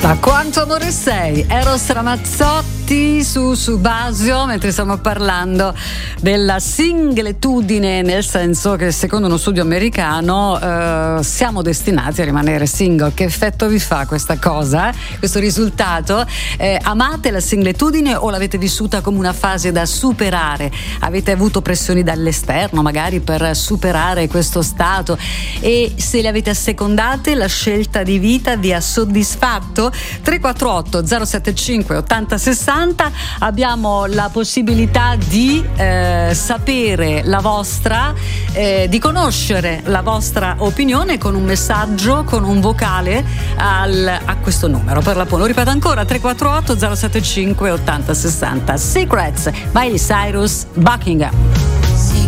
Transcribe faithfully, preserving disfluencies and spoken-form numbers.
Ma quanto amore sei? Eros Ramazzotti su Subasio, mentre stiamo parlando della singletudine, nel senso che secondo uno studio americano eh, siamo destinati a rimanere single. Che effetto vi fa questa cosa, questo risultato? Eh, amate la singletudine o l'avete vissuta come una fase da superare? Avete avuto pressioni dall'esterno magari per superare questo stato, e se le avete assecondate la scelta di vita vi ha soddisfatto? tre quattro otto zero sette cinque ottanta sessanta. Abbiamo la possibilità di eh, sapere la vostra, eh, di conoscere la vostra opinione con un messaggio, con un vocale al, a questo numero. Per l'appunto, lo ripeto ancora, tre quattro otto zero sette cinque ottanta sessanta. Secrets, Miley Cyrus, Buckingham.